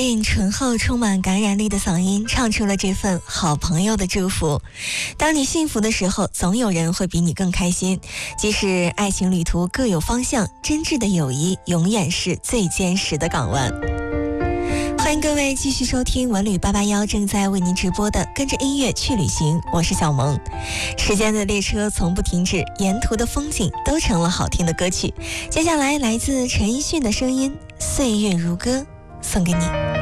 醇厚充满感染力的嗓音唱出了这份好朋友的祝福。当你幸福的时候，总有人会比你更开心。即使爱情旅途各有方向，真挚的友谊永远是最坚实的港湾。欢迎各位继续收听文旅881正在为您直播的跟着音乐去旅行，我是小萌。时间的列车从不停止，沿途的风景都成了好听的歌曲。接下来来自陈奕迅的声音，岁月如歌，送给你。